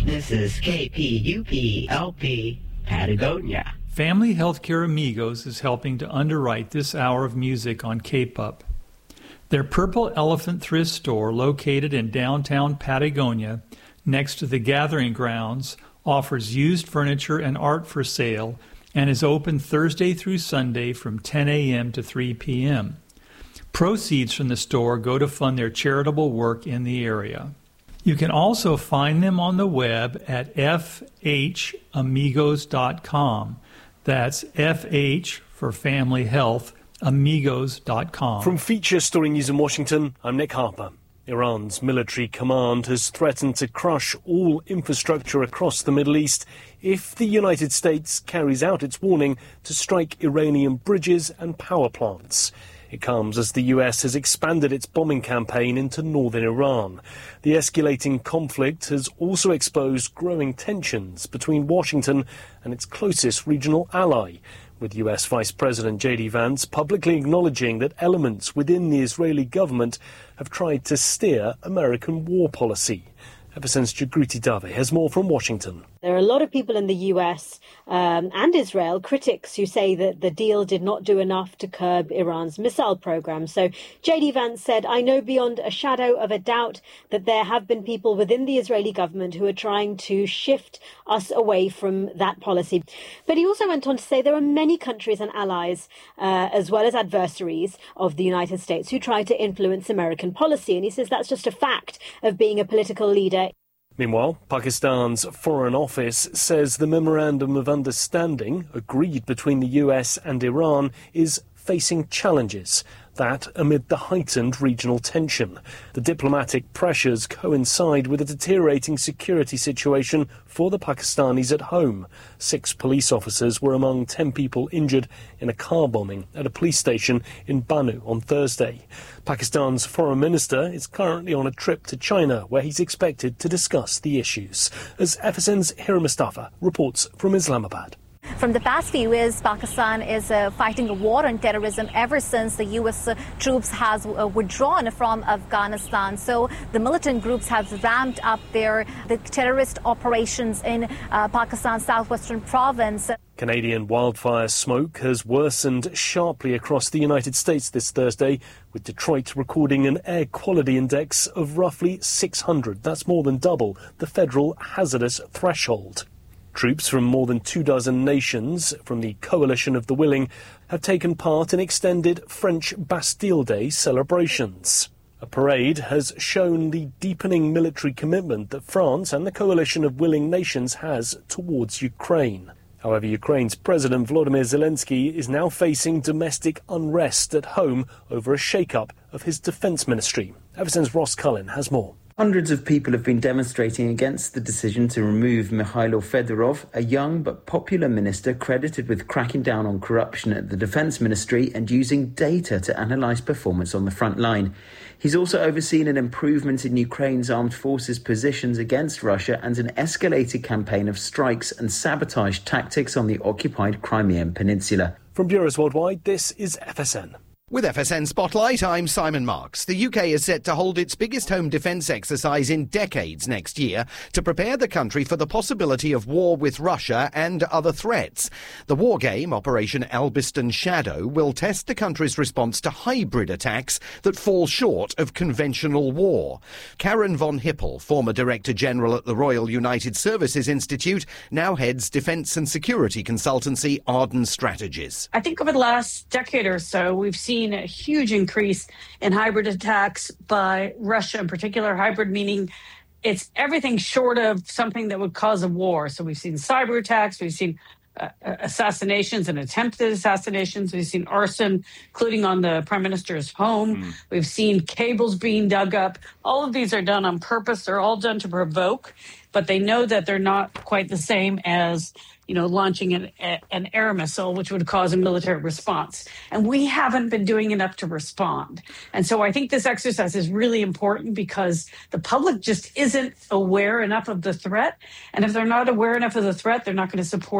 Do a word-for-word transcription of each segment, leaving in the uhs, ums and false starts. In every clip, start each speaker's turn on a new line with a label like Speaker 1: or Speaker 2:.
Speaker 1: This is K P U P L P, Patagonia.
Speaker 2: Family Healthcare Amigos is helping to underwrite this hour of music on K P U P. Their Purple Elephant thrift store, located in downtown Patagonia, next to the Gathering Grounds, offers used furniture and art for sale and is open Thursday through Sunday from ten a.m. to three p.m. Proceeds from the store go to fund their charitable work in the area. You can also find them on the web at f h amigos dot com. That's F H for Family Health, amigos dot com.
Speaker 3: From Feature Story News in Washington, I'm Nick Harper. Iran's military command has threatened to crush all infrastructure across the Middle East if the United States carries out its warning to strike Iranian bridges and power plants. It comes as the U S has expanded its bombing campaign into northern Iran. The escalating conflict has also exposed growing tensions between Washington and its closest regional ally, with U S Vice President J D Vance publicly acknowledging that elements within the Israeli government have tried to steer American war policy. Ever since Jagruti Dave has more from Washington.
Speaker 4: There are a lot of people in the U S um, and Israel, critics who say that the deal did not do enough to curb Iran's missile program. So J D Vance said, I know beyond a shadow of a doubt that there have been people within the Israeli government who are trying to shift us away from that policy. But he also went on to say there are many countries and allies, uh, as well as adversaries of the United States, who try to influence American policy. And he says that's just a fact of being a political leader.
Speaker 3: Meanwhile, Pakistan's Foreign Office says the Memorandum of Understanding agreed between the U S and Iran is facing challenges. That amid the heightened regional tension. The diplomatic pressures coincide with a deteriorating security situation for the Pakistanis at home. Six police officers were among ten people injured in a car bombing at a police station in Banu on Thursday. Pakistan's foreign minister is currently on a trip to China, where he's expected to discuss the issues. As F S N's Hira Mustafa reports from Islamabad.
Speaker 5: From the past few years, Pakistan is uh, fighting a war on terrorism ever since the U S uh, troops has uh, withdrawn from Afghanistan. So the militant groups have ramped up their the terrorist operations in uh, Pakistan's southwestern province.
Speaker 3: Canadian wildfire smoke has worsened sharply across the United States this Thursday, with Detroit recording an air quality index of roughly six hundred. That's more than double the federal hazardous threshold. Troops from more than two dozen nations from the Coalition of the Willing have taken part in extended French Bastille Day celebrations. A parade has shown the deepening military commitment that France and the Coalition of Willing Nations has towards Ukraine. However, Ukraine's President Volodymyr Zelensky is now facing domestic unrest at home over a shake-up of his defence ministry. Ever since Ross Cullen has more.
Speaker 6: Hundreds of people have been demonstrating against the decision to remove Mikhailo Fedorov, a young but popular minister credited with cracking down on corruption at the Defence Ministry and using data to analyse performance on the front line. He's also overseen an improvement in Ukraine's armed forces' positions against Russia and an escalated campaign of strikes and sabotage tactics on the occupied Crimean Peninsula.
Speaker 3: From Bureaus Worldwide, this is F S N.
Speaker 7: With F S N Spotlight, I'm Simon Marks. The U K is set to hold its biggest home defence exercise in decades next year to prepare the country for the possibility of war with Russia and other threats. The war game, Operation Elbiston Shadow, will test the country's response to hybrid attacks that fall short of conventional war. Karen von Hippel, former Director General at the Royal United Services Institute, now heads defence and security consultancy Arden Strategies.
Speaker 8: I think over the last decade or so, we've seen a huge increase in hybrid attacks by Russia, in particular. Hybrid meaning it's everything short of something that would cause a war. So we've seen cyber attacks, we've seen uh, assassinations and attempted assassinations, we've seen arson, including on the Prime Minister's home. Mm. We've seen cables being dug up. All of these are done on purpose. They're all done to provoke, but they know that they're not quite the same as you know, launching an, an air missile, which would cause a military response. And we haven't been doing enough to respond. And so I think this exercise is really important because the public just isn't aware enough of the threat. And if they're not aware enough of the threat, they're not going to support increased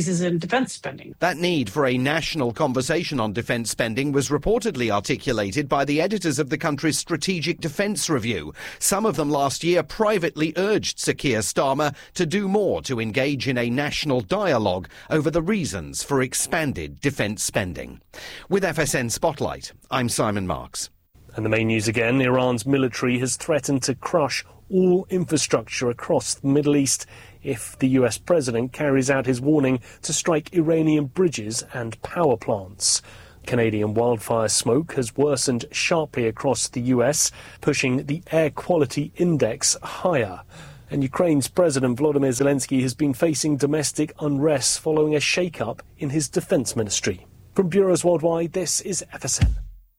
Speaker 8: increases in defense spending.
Speaker 7: That need for a national conversation on defense spending was reportedly articulated by the editors of the country's Strategic Defense Review. Some of them last year privately urged Sir Keir Starmer to do more to engage in a national dialogue over the reasons for expanded defense spending. With F S N Spotlight, I'm Simon Marks.
Speaker 3: And the main news again, Iran's military has threatened to crush all infrastructure across the Middle East if the U S president carries out his warning to strike Iranian bridges and power plants. Canadian wildfire smoke has worsened sharply across the U S, pushing the air quality index higher. And Ukraine's President Volodymyr Zelensky has been facing domestic unrest following a shake-up in his defense ministry. From bureaus worldwide, this is F S N.